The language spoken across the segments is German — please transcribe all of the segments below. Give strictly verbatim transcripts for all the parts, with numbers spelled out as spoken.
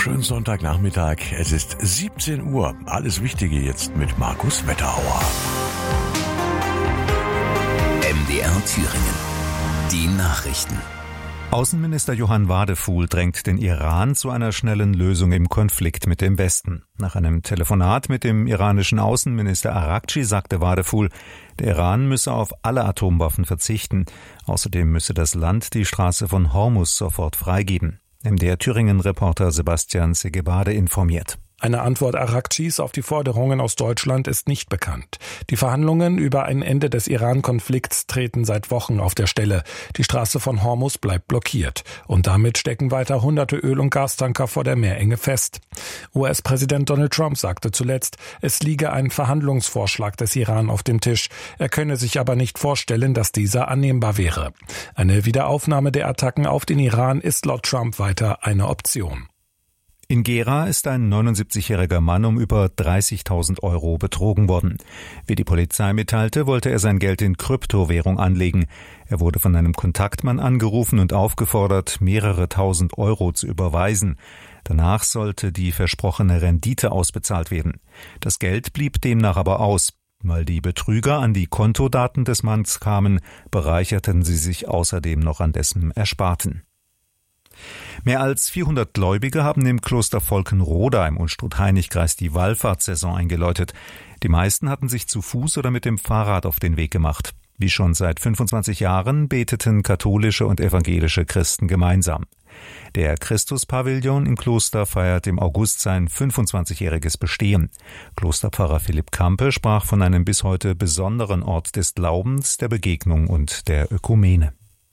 Schönen Sonntagnachmittag. Es ist siebzehn Uhr. Alles Wichtige jetzt mit Markus Wetterauer. M D R Thüringen. Die Nachrichten. Außenminister Johann Wadefuhl drängt den Iran zu einer schnellen Lösung im Konflikt mit dem Westen. Nach einem Telefonat mit dem iranischen Außenminister Araghchi sagte Wadefuhl, der Iran müsse auf alle Atomwaffen verzichten. Außerdem müsse das Land die Straße von Hormuz sofort freigeben. M D R Thüringen-Reporter Sebastian Segebade informiert. Eine Antwort Araghchis auf die Forderungen aus Deutschland ist nicht bekannt. Die Verhandlungen über ein Ende des Iran-Konflikts treten seit Wochen auf der Stelle. Die Straße von Hormuz bleibt blockiert. Und damit stecken weiter hunderte Öl- und Gastanker vor der Meerenge fest. U S-Präsident Donald Trump sagte zuletzt, es liege ein Verhandlungsvorschlag des Iran auf dem Tisch. Er könne sich aber nicht vorstellen, dass dieser annehmbar wäre. Eine Wiederaufnahme der Attacken auf den Iran ist laut Trump weiter eine Option. In Gera ist ein neunundsiebzigjähriger Mann um über dreißigtausend Euro betrogen worden. Wie die Polizei mitteilte, wollte er sein Geld in Kryptowährung anlegen. Er wurde von einem Kontaktmann angerufen und aufgefordert, mehrere tausend Euro zu überweisen. Danach sollte die versprochene Rendite ausbezahlt werden. Das Geld blieb demnach aber aus. Weil die Betrüger an die Kontodaten des Manns kamen, bereicherten sie sich außerdem noch an dessen Ersparten. Mehr als vierhundert Gläubige haben im Kloster Volkenroda im Unstrut-Hainich-Kreis die Wallfahrtssaison eingeläutet. Die meisten hatten sich zu Fuß oder mit dem Fahrrad auf den Weg gemacht. Wie schon seit fünfundzwanzig Jahren beteten katholische und evangelische Christen gemeinsam. Der Christuspavillon im Kloster feiert im August sein fünfundzwanzigjähriges Bestehen. Klosterpfarrer Philipp Kampe sprach von einem bis heute besonderen Ort des Glaubens, der Begegnung und der Ökumene.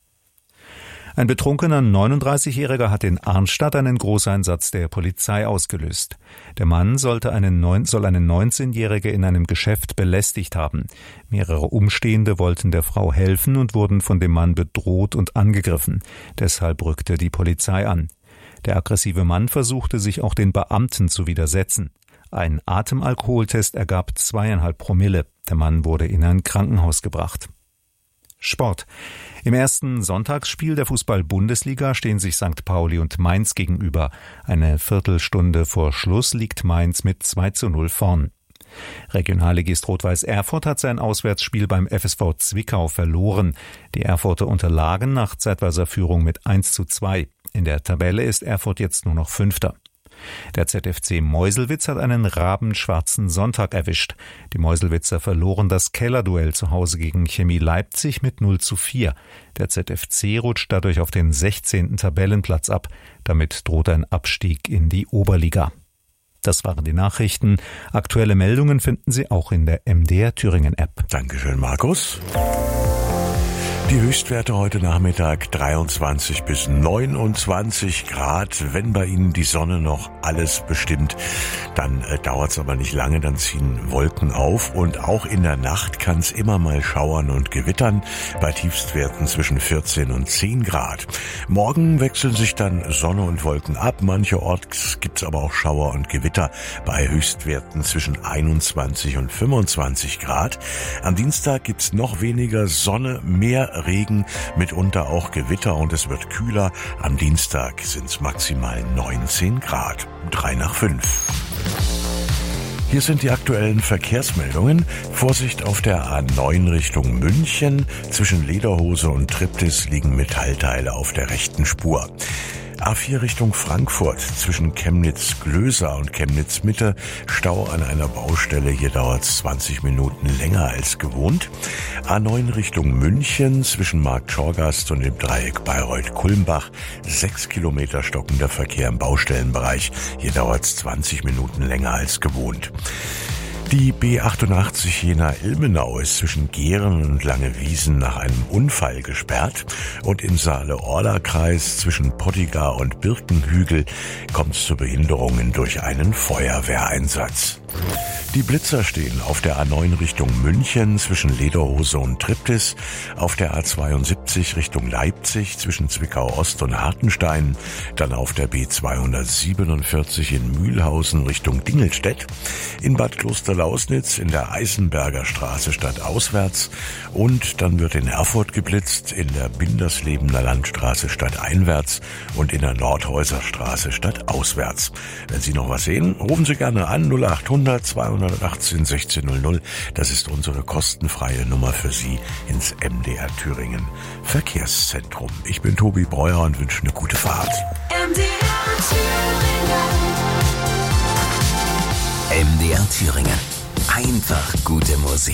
Ein betrunkener neununddreißigjähriger hat in Arnstadt einen Großeinsatz der Polizei ausgelöst. Der Mann sollte einen neun, soll eine neunzehnjährige in einem Geschäft belästigt haben. Mehrere Umstehende wollten der Frau helfen und wurden von dem Mann bedroht und angegriffen. Deshalb rückte die Polizei an. Der aggressive Mann versuchte sich auch den Beamten zu widersetzen. Ein Atemalkoholtest ergab zweieinhalb Promille. Der Mann wurde in ein Krankenhaus gebracht. Sport. Im ersten Sonntagsspiel der Fußball-Bundesliga stehen sich Sankt Pauli und Mainz gegenüber. Eine Viertelstunde vor Schluss liegt Mainz mit zwei zu null vorn. Regionalligist Rot-Weiß Erfurt hat sein Auswärtsspiel beim F S V Zwickau verloren. Die Erfurter unterlagen nach zeitweiser Führung mit eins zu zwei. In der Tabelle ist Erfurt jetzt nur noch Fünfter. Der Z F C Meuselwitz hat einen rabenschwarzen Sonntag erwischt. Die Meuselwitzer verloren das Kellerduell zu Hause gegen Chemie Leipzig mit null zu vier. Der Z F C rutscht dadurch auf den sechzehnten Tabellenplatz ab. Damit droht ein Abstieg in die Oberliga. Das waren die Nachrichten. Aktuelle Meldungen finden Sie auch in der M D R Thüringen App. Dankeschön, Markus. Die Höchstwerte heute Nachmittag dreiundzwanzig bis neunundzwanzig Grad. Wenn bei Ihnen die Sonne noch alles bestimmt, dann äh, dauert es aber nicht lange, dann ziehen Wolken auf. Und auch in der Nacht kann es immer mal schauern und gewittern, bei Tiefstwerten zwischen vierzehn und zehn Grad. Morgen wechseln sich dann Sonne und Wolken ab. Mancherorts gibt es aber auch Schauer und Gewitter bei Höchstwerten zwischen einundzwanzig und fünfundzwanzig Grad. Am Dienstag gibt es noch weniger Sonne, mehr Regen, mitunter auch Gewitter und es wird kühler. Am Dienstag sind es maximal neunzehn Grad. Drei nach fünf. Hier sind die aktuellen Verkehrsmeldungen. Vorsicht auf der A neun Richtung München. Zwischen Lederhose und Triptis liegen Metallteile auf der rechten Spur. A vier Richtung Frankfurt, zwischen Chemnitz-Glöser und Chemnitz-Mitte, Stau an einer Baustelle, hier dauert es zwanzig Minuten länger als gewohnt. A neun Richtung München, zwischen Marktschorgast und dem Dreieck Bayreuth-Kulmbach, sechs Kilometer stockender Verkehr im Baustellenbereich, hier dauert es zwanzig Minuten länger als gewohnt. Die B achtundachtzig Jena-Ilmenau ist zwischen Gehren und Langewiesen nach einem Unfall gesperrt und im Saale-Orla-Kreis zwischen Pottigar und Birkenhügel kommt es zu Behinderungen durch einen Feuerwehreinsatz. Die Blitzer stehen auf der A neun Richtung München zwischen Lederhose und Triptis, auf der A zweiundsiebzig Richtung Leipzig zwischen Zwickau Ost und Hartenstein, dann auf der B zweihundertsiebenundvierzig in Mühlhausen Richtung Dingelstedt, in Bad Klosterlausnitz in der Eisenberger Straße stadtauswärts und dann wird in Erfurt geblitzt in der Binderslebener Landstraße stadteinwärts und in der Nordhäuser Straße stadtauswärts. Wenn Sie noch was sehen, rufen Sie gerne an null achthundert zweihundertachtzehn sechzehn null null. Das ist unsere kostenfreie Nummer für Sie ins M D R Thüringen Verkehrszentrum. Ich bin Tobi Breuer und wünsche eine gute Fahrt. M D R Thüringen. M D R Thüringen. Einfach gute Musik.